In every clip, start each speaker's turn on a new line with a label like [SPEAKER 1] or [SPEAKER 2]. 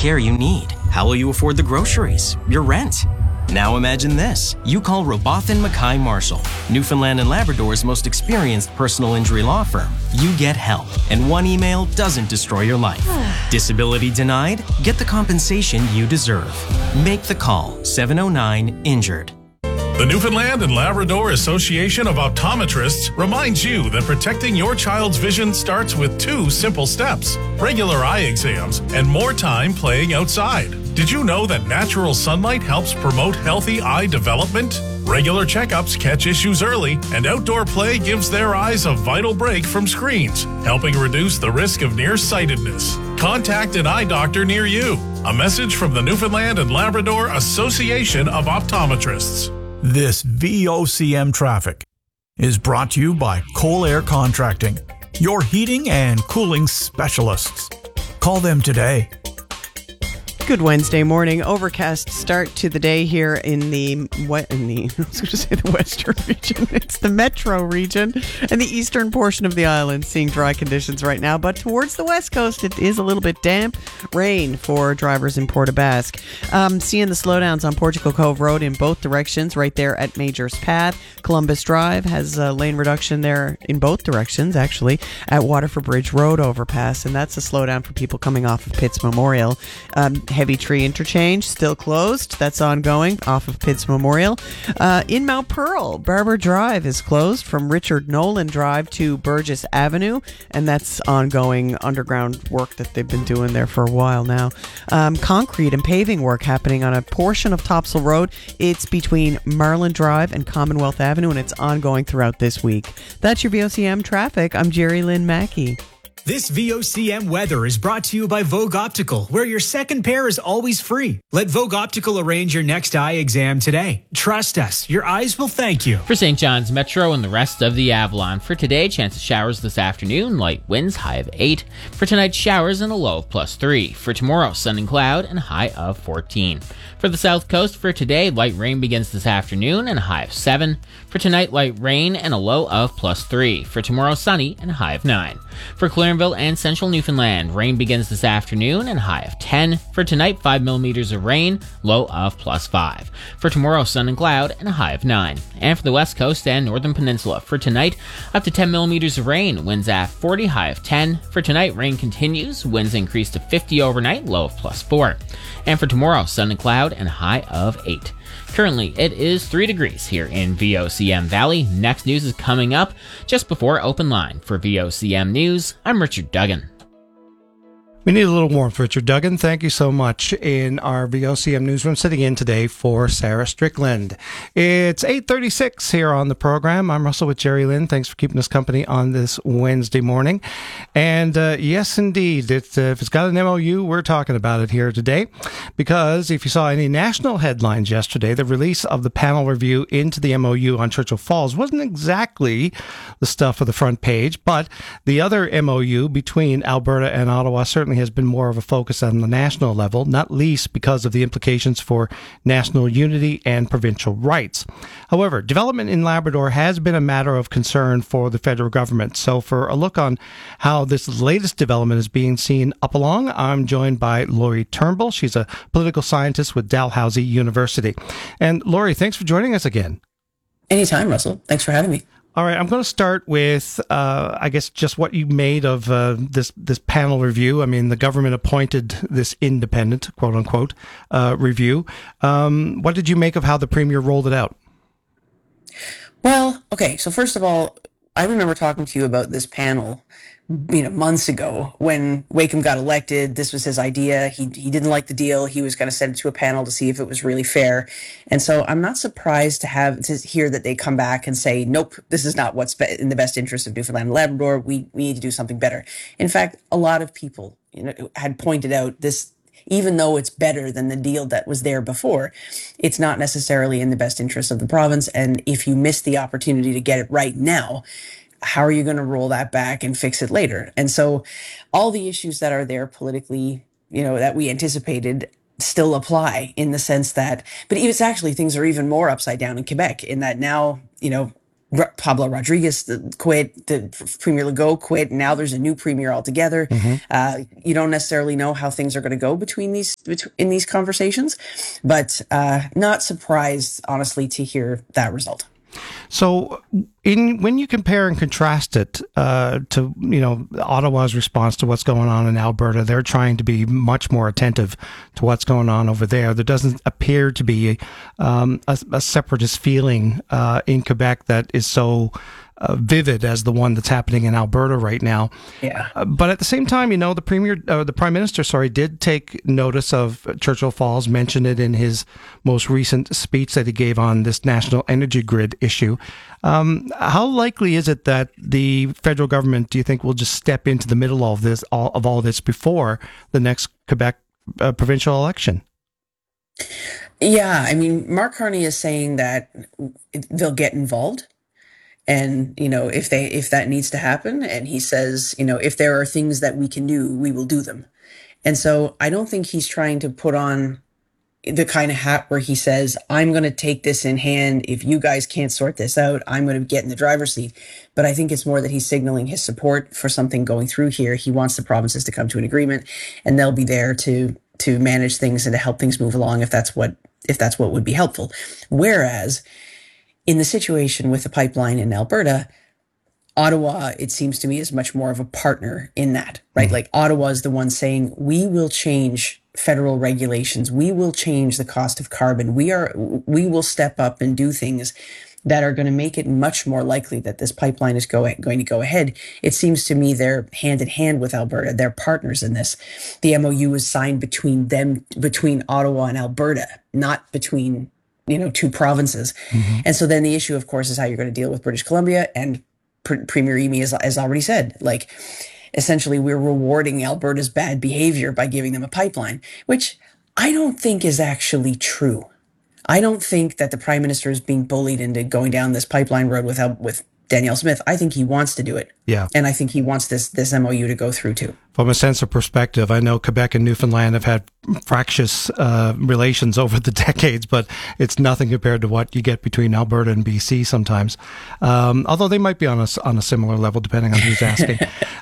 [SPEAKER 1] care you need? How will you afford the groceries, your rent? Now imagine this. You call Robotham Mackay Marshall, Newfoundland and Labrador's most experienced personal injury law firm. You get help, and one email doesn't destroy your life. Disability denied? Get the compensation you deserve. Make the call, 709-INJURED.
[SPEAKER 2] The Newfoundland and Labrador Association of Optometrists reminds you that protecting your child's vision starts with 2 simple steps: regular eye exams and more time playing outside. Did you know that natural sunlight helps promote healthy eye development? Regular checkups catch issues early, and outdoor play gives their eyes a vital break from screens, helping reduce the risk of nearsightedness. Contact an eye doctor near you. A message from the Newfoundland and Labrador Association of Optometrists.
[SPEAKER 3] This VOCM traffic is brought to you by Coal Air Contracting, your heating and cooling specialists. Call them today.
[SPEAKER 4] Good Wednesday morning. Overcast start to the day here in the I was going to say the western region. It's the metro region and the eastern portion of the island, seeing dry conditions right now. But towards the west coast, it is a little bit damp. Rain for drivers in Port aux Basques. Seeing the slowdowns on Portugal Cove Road in both directions, right there at Major's Path. Columbus Drive has a lane reduction there in both directions, actually, at Waterford Bridge Road overpass, and that's a slowdown for people coming off of Pitts Memorial. Heavy Tree Interchange still closed. That's ongoing off of Pitts Memorial. In Mount Pearl, Barber Drive is closed from Richard Nolan Drive to Burgess Avenue, and that's ongoing underground work that they've been doing there for a while now. Concrete and paving work happening on a portion of Topsail Road. It's between Marlin Drive and Commonwealth Avenue, and it's ongoing throughout this week. That's your VOCM traffic. I'm Jerry Lynn Mackey.
[SPEAKER 5] This VOCM weather is brought to you by Vogue Optical, where your second pair is always free. Let Vogue Optical arrange your next eye exam today. Trust us, your eyes will thank you.
[SPEAKER 6] For St. John's Metro and the rest of the Avalon, for today, chance of showers this afternoon, light winds, high of 8. For tonight, showers and a low of +3. For tomorrow, sun and cloud and a high of 14. For the south coast, for today, light rain begins this afternoon and a high of 7. For tonight, light rain and a low of +3. For tomorrow, sunny and a high of 9. For Clarenville and central Newfoundland, rain begins this afternoon and a high of 10. For tonight, 5 millimeters of rain, low of +5. For tomorrow, sun and cloud and a high of 9. And for the west coast and northern peninsula, for tonight, up to 10 millimeters of rain, winds at 40, high of 10. For tonight, rain continues, winds increase to 50 overnight, low of +4. And for tomorrow, sun and cloud and a high of 8. Currently, it is 3 degrees here in VOCM Valley. Next news is coming up just before Open Line. For VOCM News, I'm Richard Duggan.
[SPEAKER 7] We need a little warmth, Richard Duggan. Thank you so much. In our VOCM newsroom, sitting in today for Sarah Strickland. It's 8:36 here on the program. I'm Russell with Jerry Lynn. Thanks for keeping us company on this Wednesday morning. And yes, indeed, if it's got an MOU, we're talking about it here today. Because if you saw any national headlines yesterday, the release of the panel review into the MOU on Churchill Falls wasn't exactly the stuff of the front page, but the other MOU between Alberta and Ottawa certainly has been more of a focus on the national level, not least because of the implications for national unity and provincial rights. However, development in Labrador has been a matter of concern for the federal government. So for a look on how this latest development is being seen up along, I'm joined by Laurie Turnbull. She's a political scientist with Dalhousie University. And Laurie, thanks for joining us again.
[SPEAKER 8] Anytime, Russell. Thanks for having me.
[SPEAKER 7] All right, I'm going to start with, I guess, just what you made of this panel review. I mean, the government appointed this independent, quote unquote, review. What did you make of how the Premier rolled it out?
[SPEAKER 8] Well, okay. So first of all, I remember talking to you about this panel, months ago when Wakeham got elected. This was his idea. He didn't like the deal. He was going to send it to a panel to see if it was really fair. And so I'm not surprised to hear that they come back and say, nope, this is not what's in the best interest of Newfoundland and Labrador. We need to do something better. In fact, a lot of people, had pointed out this, even though it's better than the deal that was there before, it's not necessarily in the best interest of the province. And if you miss the opportunity to get it right now, how are you going to roll that back and fix it later? And so all the issues that are there politically, that we anticipated still apply in the sense that, but it's actually things are even more upside down in Quebec in that now, Pablo Rodriguez quit, the Premier Legault quit. Now there's a new premier altogether. You don't necessarily know how things are going to go in these conversations, but not surprised, honestly, to hear that result.
[SPEAKER 7] So, when you compare and contrast it to Ottawa's response to what's going on in Alberta, they're trying to be much more attentive to what's going on over there. There doesn't appear to be a separatist feeling in Quebec that is so vivid as the one that's happening in Alberta right now.
[SPEAKER 8] Yeah.
[SPEAKER 7] But at the same time, the Prime Minister, did take notice of Churchill Falls, mentioned it in his most recent speech that he gave on this national energy grid issue. How likely is it that the federal government, do you think, will just step into the middle of all this before the next Quebec provincial election?
[SPEAKER 8] Yeah, I mean, Mark Carney is saying that they'll get involved. And, if that needs to happen, and he says, if there are things that we can do, we will do them. And so I don't think he's trying to put on the kind of hat where he says, I'm going to take this in hand. If you guys can't sort this out, I'm going to get in the driver's seat. But I think it's more that he's signaling his support for something going through here. He wants the provinces to come to an agreement, and they'll be there to manage things and to help things move along if that's what would be helpful. Whereas in the situation with the pipeline in Alberta, Ottawa, it seems to me, is much more of a partner in that, right? Like Ottawa is the one saying, we will change federal regulations. We will change the cost of carbon. We will step up and do things that are going to make it much more likely that this pipeline is going to go ahead. It seems to me they're hand in hand with Alberta. They're partners in this. The MOU was signed between Ottawa and Alberta, not between two provinces. And so then the issue, of course, is how you're going to deal with British Columbia. And Premier Emy has already said, like, essentially, we're rewarding Alberta's bad behavior by giving them a pipeline, which I don't think is actually true. I don't think that the Prime Minister is being bullied into going down this pipeline road with Danielle Smith. I think he wants to do it.
[SPEAKER 7] Yeah.
[SPEAKER 8] And I think he wants this MOU to go through too.
[SPEAKER 7] From a sense of perspective, I know Quebec and Newfoundland have had fractious relations over the decades, but it's nothing compared to what you get between Alberta and BC sometimes. Although they might be on a similar level, depending on who's asking.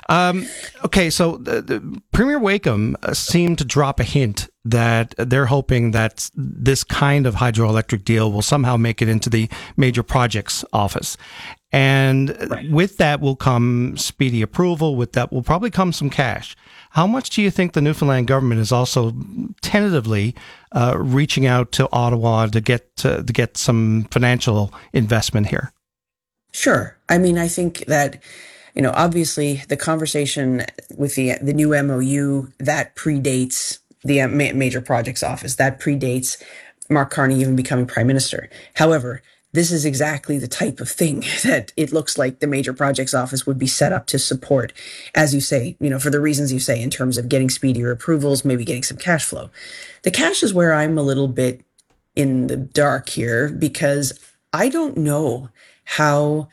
[SPEAKER 7] Okay, so the Premier Wakeham seemed to drop a hint that they're hoping that this kind of hydroelectric deal will somehow make it into the major projects office. And with that will come speedy approval. With that will probably come some cash. How much do you think the Newfoundland government is also tentatively reaching out to Ottawa to get some financial investment here?
[SPEAKER 8] Sure. I mean, I think that, obviously the conversation with the new MOU, that predates the major projects office. That predates Mark Carney even becoming Prime Minister. However, this is exactly the type of thing that it looks like the major projects office would be set up to support, as you say, for the reasons you say, in terms of getting speedier approvals, maybe getting some cash flow. The cash is where I'm a little bit in the dark here, because I don't know how,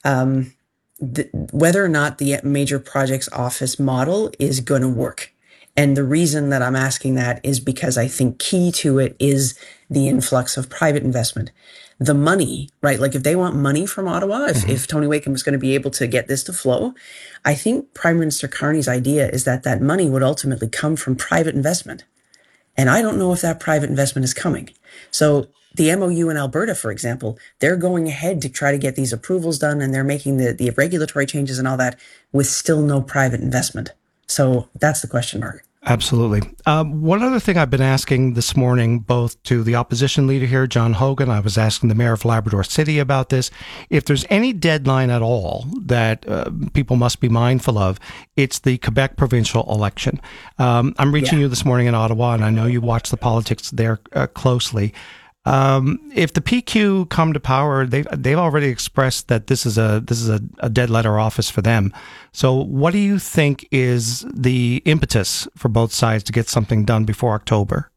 [SPEAKER 8] whether or not the major projects office model is going to work. And the reason that I'm asking that is because I think key to it is the influx of private investment. The money, right? Like if they want money from Ottawa, if Tony Wakeham was going to be able to get this to flow, I think Prime Minister Carney's idea is that money would ultimately come from private investment. And I don't know if that private investment is coming. So the MOU in Alberta, for example, they're going ahead to try to get these approvals done, and they're making the regulatory changes and all that with still no private investment. So that's the question mark.
[SPEAKER 7] Absolutely. One other thing I've been asking this morning, both to the opposition leader here, John Hogan, I was asking the mayor of Labrador City about this. If there's any deadline at all that people must be mindful of, it's the Quebec provincial election. I'm reaching you this morning in Ottawa, and I know you watch the politics there closely. If the PQ come to power, they've already expressed that this is a dead letter office for them. So, what do you think is the impetus for both sides to get something done before October?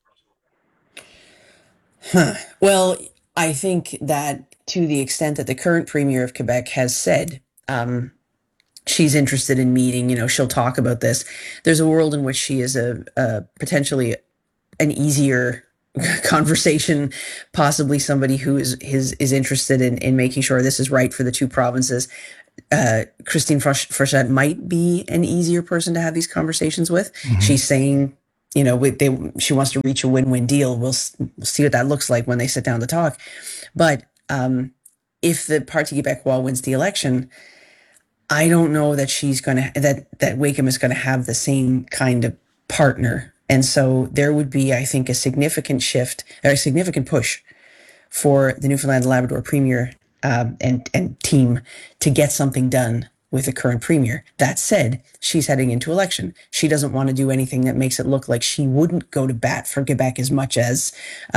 [SPEAKER 8] Well, I think that to the extent that the current premier of Quebec has said she's interested in meeting, she'll talk about this. There's a world in which she is a potentially an easier conversation, possibly somebody who is interested in making sure this is right for the two provinces. Christine Frechette might be an easier person to have these conversations with. Mm-hmm. She's saying, she wants to reach a win-win deal. We'll see what that looks like when they sit down to talk. But if the Parti Québécois wins the election, I don't know that that Wacom is going to have the same kind of partner. And so there would be, I think, a significant shift, or a significant push for the Newfoundland and Labrador Premier and team to get something done with the current Premier. That said, she's heading into election. She doesn't want to do anything that makes it look like she wouldn't go to bat for Quebec as much as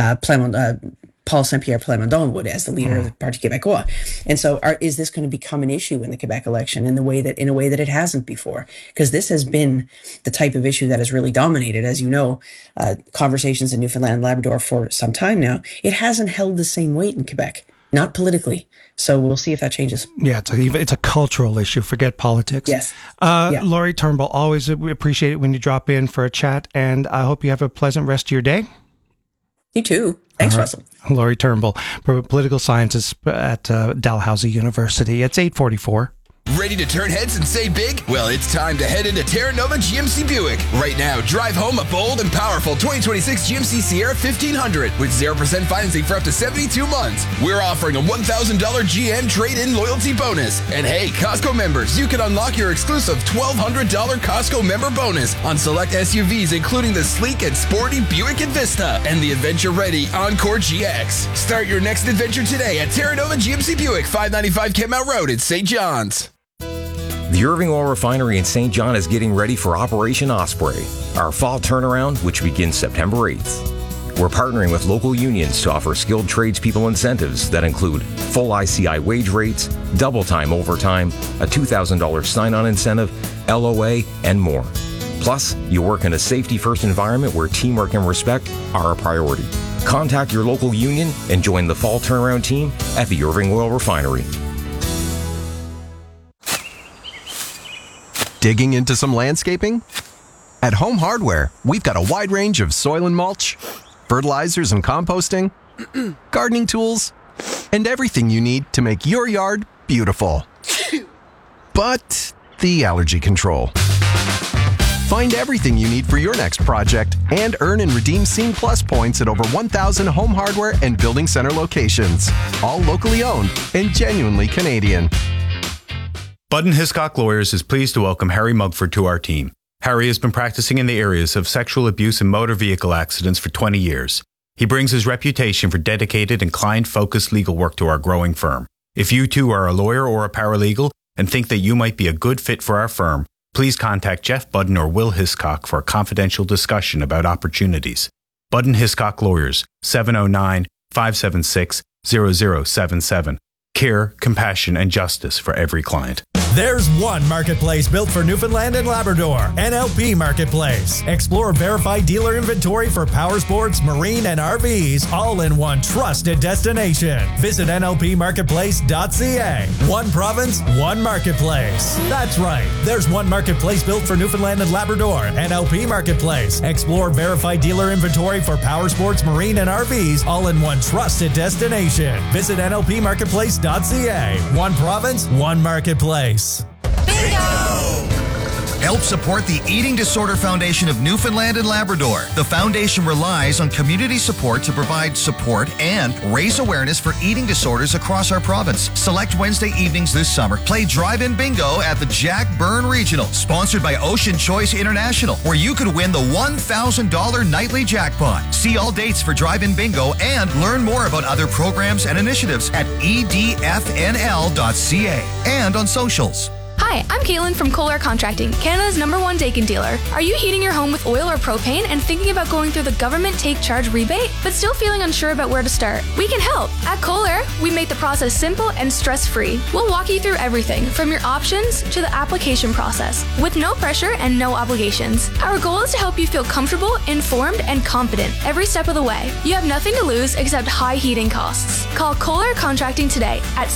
[SPEAKER 8] Paul Saint-Pierre Plamondon would as the leader of the Parti Québécois. And so is this going to become an issue in the Quebec election in a way that it hasn't before? Because this has been the type of issue that has really dominated, as you know, conversations in Newfoundland and Labrador for some time now. It hasn't held the same weight in Quebec, not politically. So we'll see if that changes.
[SPEAKER 7] Yeah, it's a cultural issue. Forget politics.
[SPEAKER 8] Yes.
[SPEAKER 7] Laurie Turnbull, always appreciate it when you drop in for a chat, and I hope you have a pleasant rest of your day.
[SPEAKER 8] You too. Thanks, Russell.
[SPEAKER 7] Laurie Turnbull, political sciences at Dalhousie University. It's 8:44.
[SPEAKER 9] Ready to turn heads and say big? Well, it's time to head into Terra Nova GMC Buick. Right now, drive home a bold and powerful 2026 GMC Sierra 1500 with 0% financing for up to 72 months. We're offering a $1,000 GM trade-in loyalty bonus. And hey, Costco members, you can unlock your exclusive $1,200 Costco member bonus on select SUVs, including the sleek and sporty Buick Envista and the adventure-ready Encore GX. Start your next adventure today at Terra Nova GMC Buick, 595 Kentmount Road in St. John's.
[SPEAKER 10] The Irving Oil Refinery in St. John is getting ready for Operation Osprey, our fall turnaround, which begins September 8th. We're partnering with local unions to offer skilled tradespeople incentives that include full ICI wage rates, double time overtime, a $2,000 sign-on incentive, LOA, and more. Plus, you work in a safety-first environment where teamwork and respect are a priority. Contact your local union and join the fall turnaround team at the Irving Oil Refinery.
[SPEAKER 11] Digging into some landscaping? At Home Hardware, we've got a wide range of soil and mulch, fertilizers and composting, gardening tools, and everything you need to make your yard beautiful. But the allergy control. Find everything you need for your next project and earn and redeem Scene Plus points at over 1,000 Home Hardware and Building Center locations. All locally owned and genuinely Canadian.
[SPEAKER 12] Budden Hiscock Lawyers is pleased to welcome Harry Mugford to our team. Harry has been practicing in the areas of sexual abuse and motor vehicle accidents for 20 years. He brings his reputation for dedicated and client-focused legal work to our growing firm. If you too are a lawyer or a paralegal and think that you might be a good fit for our firm, please contact Jeff Budden or Will Hiscock for a confidential discussion about opportunities. Budden Hiscock Lawyers, 709-576-0077. Care, compassion, and justice for every client.
[SPEAKER 13] There's one marketplace built for Newfoundland and Labrador, NLP Marketplace. Explore verified dealer inventory for power sports, marine, and RVs, all in one trusted destination. Visit nlpmarketplace.ca. One province, one marketplace. That's right. There's one marketplace built for Newfoundland and Labrador, NLP Marketplace. Explore verified dealer inventory for power sports, marine, and RVs, all in one trusted destination. Visit nlpmarketplace.ca. One province, one marketplace.
[SPEAKER 14] Bingo! Help support the Eating Disorder Foundation of Newfoundland and Labrador. The foundation relies on community support to provide support and raise awareness for eating disorders across our province. Select Wednesday evenings this summer. Play drive-in bingo at the Jack Byrne Regional, sponsored by Ocean Choice International, where you could win the $1,000 nightly jackpot. See all dates for drive-in bingo and learn more about other programs and initiatives at edfnl.ca and on socials.
[SPEAKER 15] Hi, I'm Caitlin from Kohler Contracting, Canada's #1 Daikin dealer. Are you heating your home with oil or propane and thinking about going through the government take charge rebate, but still feeling unsure about where to start? We can help. At Kohler, we make the process simple and stress-free. We'll walk you through everything from your options to the application process with no pressure and no obligations. Our goal is to help you feel comfortable, informed, and confident every step of the way. You have nothing to lose except high heating costs. Call Kohler Contracting today at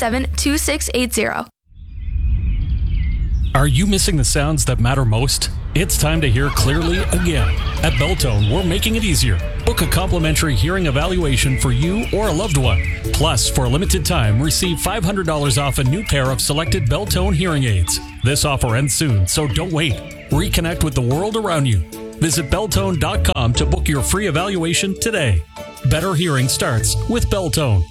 [SPEAKER 15] 709-727-2680.
[SPEAKER 16] Are you missing the sounds that matter most? It's time to hear clearly again. At Beltone, we're making it easier. Book a complimentary hearing evaluation for you or a loved one. Plus, for a limited time, receive $500 off a new pair of selected Beltone hearing aids. This offer ends soon, so don't wait. Reconnect with the world around you. Visit Beltone.com to book your free evaluation today. Better hearing starts with Beltone.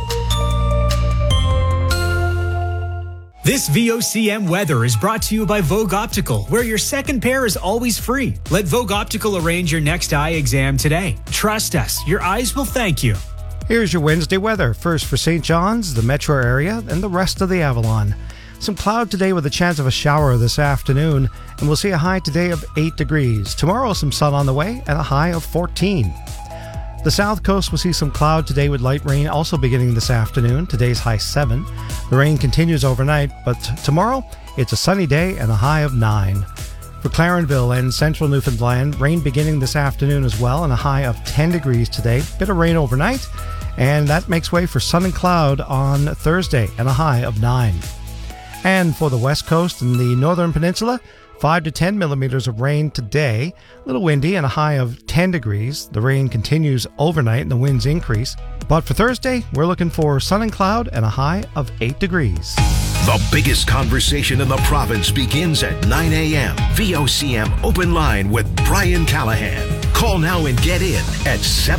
[SPEAKER 5] This VOCM weather is brought to you by Vogue Optical, where your second pair is always free. Let Vogue Optical arrange your next eye exam today. Trust us, your eyes will thank you.
[SPEAKER 7] Here's your Wednesday weather. First for St. John's, the metro area, and the rest of the Avalon. Some cloud today with a chance of a shower this afternoon, and we'll see a high today of 8 degrees. Tomorrow, some sun on the way and a high of 14. The south coast will see some cloud today with light rain also beginning this afternoon. Today's high 7. The rain continues overnight, but tomorrow it's a sunny day and a high of 9. For Clarenville and central Newfoundland, rain beginning this afternoon as well and a high of 10 degrees today. Bit of rain overnight, and that makes way for sun and cloud on Thursday and a high of 9. And for the west coast and the northern peninsula, 5 to 10 millimeters of rain today. A little windy and a high of 10 degrees. The rain continues overnight and the winds increase. But for Thursday, we're looking for sun and cloud and a high of 8 degrees.
[SPEAKER 17] The biggest conversation in the province begins at 9 a.m. VOCM Open Line with Brian Callahan. Call now and get in at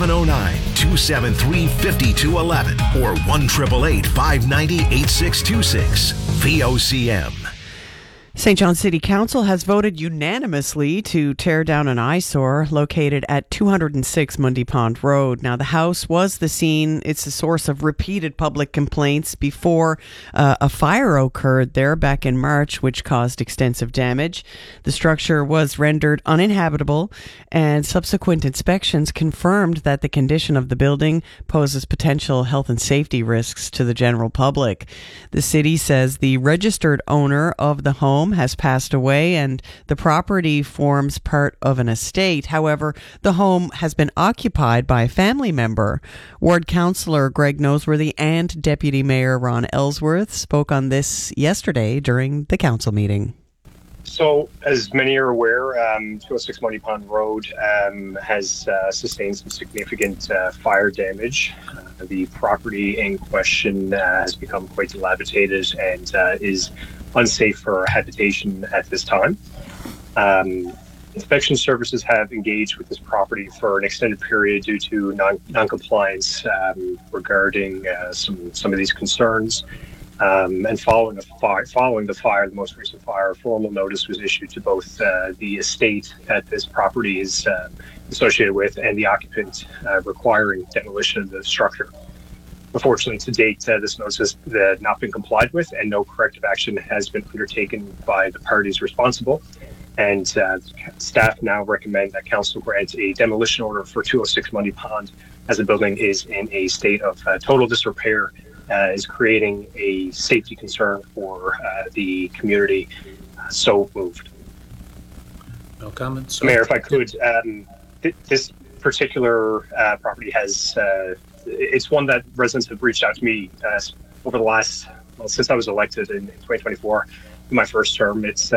[SPEAKER 17] 709-273-5211 or 1-888-590-8626. VOCM.
[SPEAKER 4] St. John City Council has voted unanimously to tear down an eyesore located at 206 Mundy Pond Road. Now, the house was the scene. It's a source of repeated public complaints before a fire occurred there back in March, which caused extensive damage. The structure was rendered uninhabitable, and subsequent inspections confirmed that the condition of the building poses potential health and safety risks to the general public. The city says the registered owner of the home has passed away and the property forms part of an estate. However, the home has been occupied by a family member. Ward Councillor Greg Noseworthy and Deputy Mayor Ron Ellsworth spoke on this yesterday during the council meeting.
[SPEAKER 18] So, as many are aware, 206 Mundy Pond Road has sustained some significant fire damage. The property in question has become quite dilapidated and is unsafe for habitation at this time. Inspection services have engaged with this property for an extended period due to non-compliance regarding some of these concerns. And following the fire, the most recent fire, a formal notice was issued to both the estate that this property is associated with and the occupant requiring demolition of the structure. Unfortunately, to date, this notice has not been complied with and no corrective action has been undertaken by the parties responsible. And staff now recommend that council grant a demolition order for 206 Mundy Pond as the building is in a state of total disrepair, is creating a safety concern for the community. So moved.
[SPEAKER 19] No comments?
[SPEAKER 18] Mayor, if I could, this particular property has, it's one that residents have reached out to me over the last, since I was elected in 2024, in my first term. It's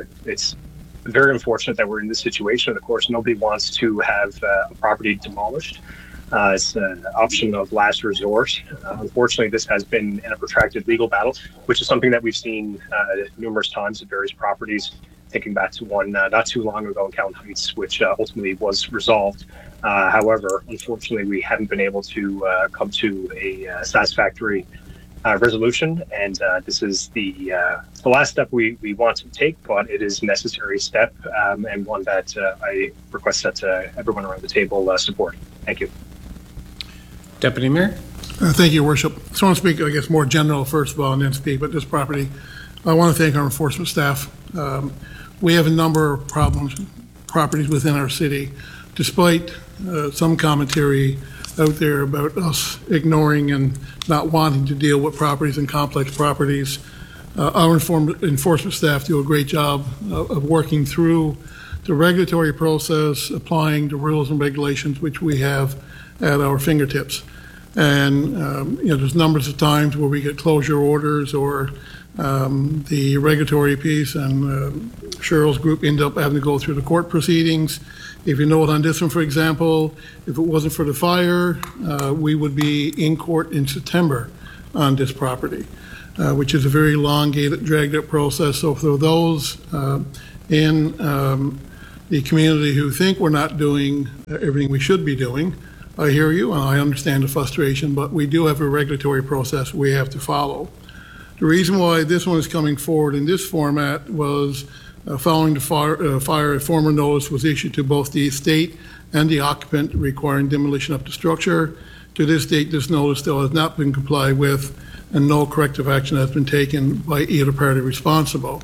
[SPEAKER 18] very unfortunate that we're in this situation. Of course, nobody wants to have a property demolished. It's an option of last resort. Unfortunately, this has been in a protracted legal battle, which is something that we've seen numerous times at various properties, thinking back to one not too long ago in Callan Heights, which ultimately was resolved. However, unfortunately, we haven't been able to come to a satisfactory resolution, and this is the last step we want to take, but it is a necessary step and one that I request that everyone around the table support. Thank you.
[SPEAKER 19] Deputy Mayor.
[SPEAKER 20] Thank you, Worship. I just want to speak, I guess, more general first of all, and then speak about this property. I want to thank our enforcement staff. We have a number of properties within our city, despite some commentary out there about us ignoring and not wanting to deal with properties and complex properties. Our enforcement staff do a great job of working through the regulatory process, applying the rules and regulations which we have at our fingertips. And there's numbers of times where we get closure orders or The regulatory piece and Cheryl's group ended up having to go through the court proceedings. If you note on this one, for example, if it wasn't for the fire, we would be in court in September on this property, which is a very elongated, dragged-out process. So for those in the community who think we're not doing everything we should be doing, I hear you, and I understand the frustration, but we do have a regulatory process we have to follow. The reason why this one is coming forward in this format was following the fire, a formal notice was issued to both the estate and the occupant requiring demolition of the structure. To this date, this notice still has not been complied with, and no corrective action has been taken by either party responsible.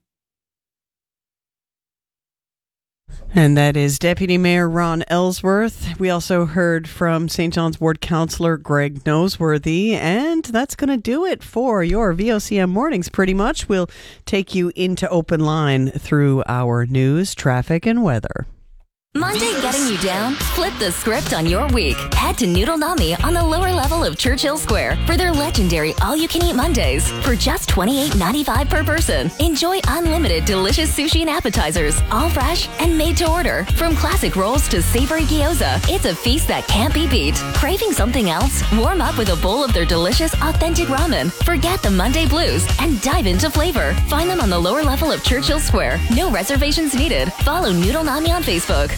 [SPEAKER 4] And that is Deputy Mayor Ron Ellsworth. We also heard from St. John's Ward Councillor Greg Noseworthy. And that's going to do it for your VOCM mornings pretty much. We'll take you into open line through our news, traffic, and weather.
[SPEAKER 21] Monday getting you down? Flip the script on your week. Head to Noodle Nami on the lower level of Churchill Square for their legendary all-you-can-eat Mondays. For just $28.95 per person, enjoy unlimited delicious sushi and appetizers, all fresh and made to order. From classic rolls to savory gyoza, it's a feast that can't be beat. Craving something else? Warm up with a bowl of their delicious, authentic ramen. Forget the Monday blues and dive into flavor. Find them on the lower level of Churchill Square. No reservations needed. Follow Noodle Nami on Facebook.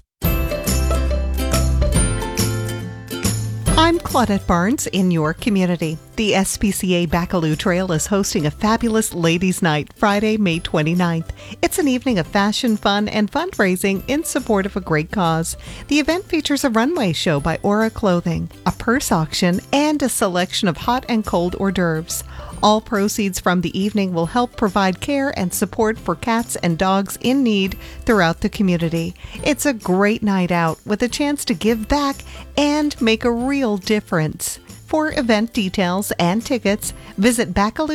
[SPEAKER 22] I'm Claudette Barnes in your community. The SPCA Baccaloo Trail is hosting a fabulous Ladies' Night Friday, May 29th. It's an evening of fashion, fun, and fundraising in support of a great cause. The event features a runway show by Aura Clothing, a purse auction, and a selection of hot and cold hors d'oeuvres. All proceeds from the evening will help provide care and support for cats and dogs in need throughout the community. It's a great night out with a chance to give back and make a real difference. For event details and tickets, visit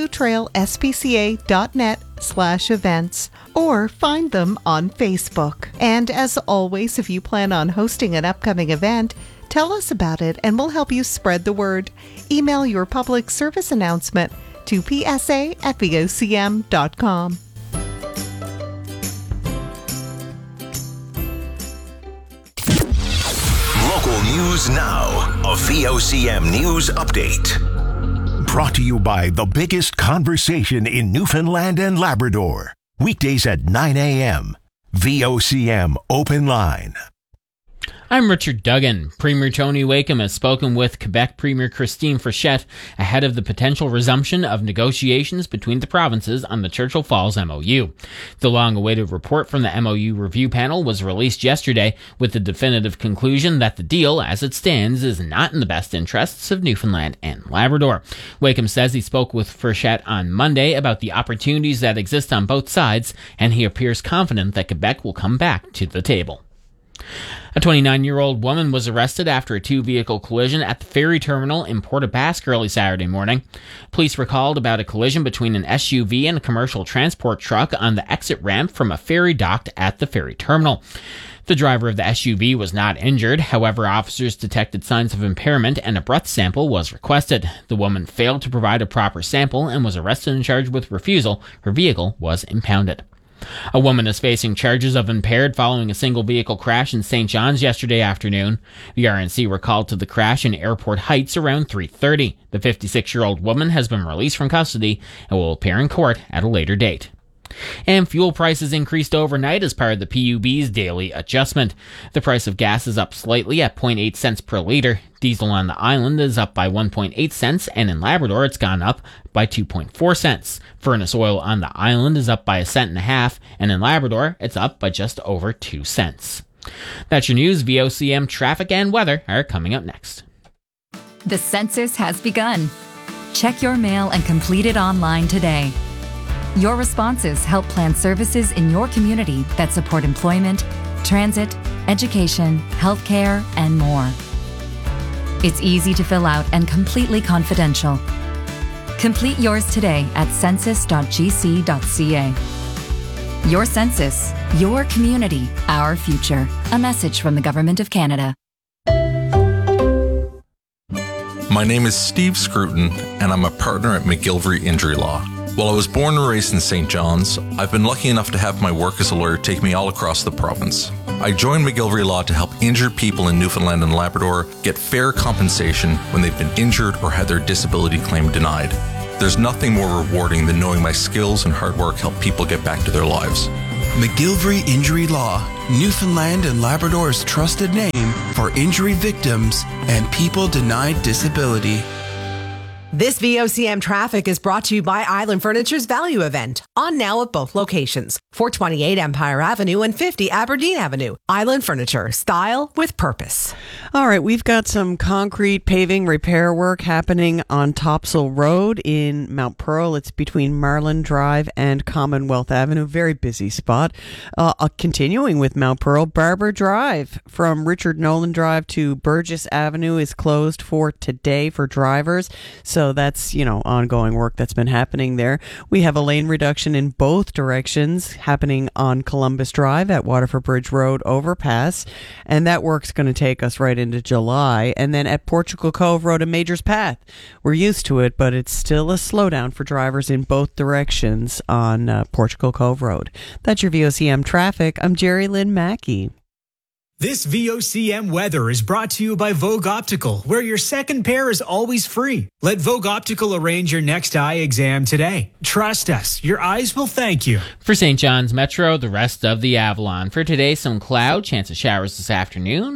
[SPEAKER 22] BaccalooTrailSPCA.net/events or find them on Facebook. And as always, if you plan on hosting an upcoming event, tell us about it and we'll help you spread the word. Email your public service announcement to psa@vocm.com.
[SPEAKER 17] Local news now. A VOCM News Update. Brought to you by the biggest conversation in Newfoundland and Labrador. Weekdays at 9 a.m. VOCM Open Line.
[SPEAKER 6] I'm Richard Duggan. Premier Tony Wakeham has spoken with Quebec Premier Christine Frechette ahead of the potential resumption of negotiations between the provinces on the Churchill Falls MOU. The long-awaited report from the MOU review panel was released yesterday with the definitive conclusion that the deal, as it stands, is not in the best interests of Newfoundland and Labrador. Wakeham says he spoke with Frechette on Monday about the opportunities that exist on both sides, and he appears confident that Quebec will come back to the table. A 29-year-old woman was arrested after a two-vehicle collision at the ferry terminal in Port aux Basques early Saturday morning. Police recalled about a collision between an SUV and a commercial transport truck on the exit ramp from a ferry docked at the ferry terminal. The driver of the SUV was not injured. However, officers detected signs of impairment and a breath sample was requested. The woman failed to provide a proper sample and was arrested and charged with refusal. Her vehicle was impounded. A woman is facing charges of impaired following a single-vehicle crash in St. John's yesterday afternoon. The RNC were called to the crash in Airport Heights around 3:30. The 56-year-old woman has been released from custody and will appear in court at a later date. And fuel prices increased overnight as part of the PUB's daily adjustment. The price of gas is up slightly at 0.8 cents per litre. Diesel on the island is up by 1.8 cents, and in Labrador it's gone up by 2.4 cents. Furnace oil on the island is up by 1.5 cents, and in Labrador it's up by just over 2 cents. That's your news. VOCM traffic and weather are coming up next.
[SPEAKER 23] The census has begun. Check your mail and complete it online today. Your responses help plan services in your community that support employment, transit, education, healthcare, and more. It's easy to fill out and completely confidential. Complete yours today at census.gc.ca. Your census, your community, our future. A message from the Government of Canada.
[SPEAKER 1] My name is Steve Scruton, and I'm a partner at McGilvery Injury Law. While I was born and raised in St. John's, I've been lucky enough to have my work as a lawyer take me all across the province. I joined McGilvery Law to help injured people in Newfoundland and Labrador get fair compensation when they've been injured or had their disability claim denied. There's nothing more rewarding than knowing my skills and hard work help people get back to their lives.
[SPEAKER 2] McGilvery Injury Law, Newfoundland and Labrador's trusted name for injury victims and people denied disability.
[SPEAKER 3] This VOCM traffic is brought to you by Island Furniture's Value Event, on now at both locations, 428 Empire Avenue and 50 Aberdeen Avenue. Island Furniture, style with purpose.
[SPEAKER 4] All right, we've got some concrete paving repair work happening on Topsail Road in Mount Pearl. It's between Marlin Drive and Commonwealth Avenue. Very busy spot. Continuing with Mount Pearl, Barber Drive from Richard Nolan Drive to Burgess Avenue is closed for today for drivers. So that's, ongoing work that's been happening there. We have a lane reduction in both directions happening on Columbus Drive at Waterford Bridge Road overpass. And that work's going to take us right into July. And then at Portugal Cove Road and Major's Path, we're used to it, but it's still a slowdown for drivers in both directions on Portugal Cove Road. That's your VOCM traffic. I'm Jerry Lynn Mackey.
[SPEAKER 5] This VOCM weather is brought to you by Vogue Optical, where your second pair is always free. Let Vogue Optical arrange your next eye exam today. Trust us, your eyes will thank you.
[SPEAKER 6] For St. John's Metro, the rest of the Avalon. For today, some cloud, chance of showers this afternoon.